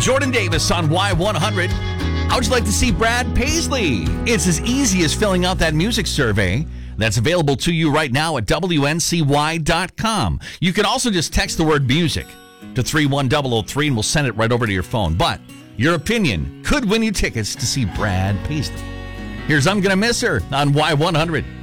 Jordan Davis on Y100. How would you like to see Brad Paisley? It's as easy as filling out that music survey that's available to you right now at WNCY.com. You can also just text the word music to 31003 and we'll send it right over to your phone. But your opinion could win you tickets to see Brad Paisley. Here's I'm Gonna Miss Her on Y100.